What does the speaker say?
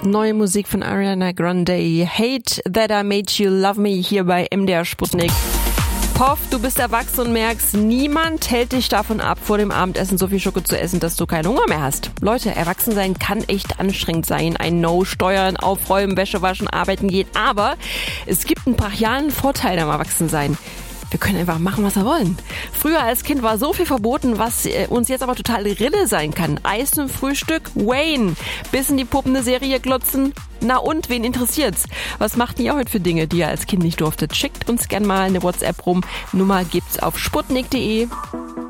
Neue Musik von Ariana Grande. Hate That I Made You Love Me hier bei MDR Sputnik. Hoff, du bist erwachsen und merkst, niemand hält dich davon ab, vor dem Abendessen so viel Schoko zu essen, dass du keinen Hunger mehr hast. Leute, erwachsen sein kann echt anstrengend sein. I know, Steuern, Aufräumen, Wäsche waschen, arbeiten geht. Aber es gibt einen brachialen Vorteil am Erwachsensein. Wir können einfach machen, was wir wollen. Früher als Kind war so viel verboten, was uns jetzt aber total Rille sein kann. Eis zum Frühstück, Wayne. Bis in die Puppen eine Serie glotzen. Na und, wen interessiert's? Was macht ihr heute für Dinge, die ihr als Kind nicht durftet? Schickt uns gerne mal eine WhatsApp rum. Nummer gibt's auf sputnik.de.